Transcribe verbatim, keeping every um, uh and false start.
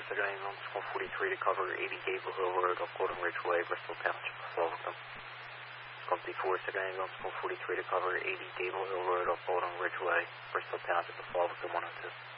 second ambulance, one forty-three to cover eighty Gable Hill Road, up Golden Ridge Way, Bristol Township, Fullerton. Company four, second ambulance, one forty-three to cover eighty Gable Hill Road, up Golden Ridge Way, Bristol Township, Fullerton, one oh two.